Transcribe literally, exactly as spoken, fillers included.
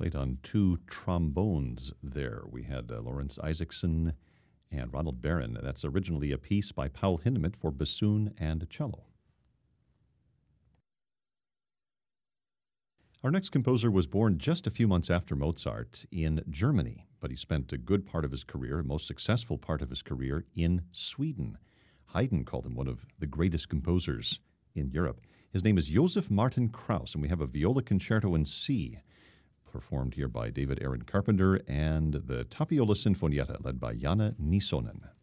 played on two trombones there. We had uh, Lawrence Isaacson and Ronald Barron. That's originally a piece by Paul Hindemith for bassoon and cello. Our next composer was born just a few months after Mozart in Germany, but he spent a good part of his career, a most successful part of his career, in Sweden. Haydn called him one of the greatest composers in Europe. His name is Joseph Martin Krauss, and we have a viola concerto in C, performed here by David Aaron Carpenter, and the Tapiola Sinfonietta, led by Janne Nisonen.